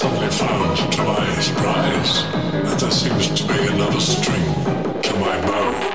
suddenly found, to my surprise, that there seems to be another string to my bow.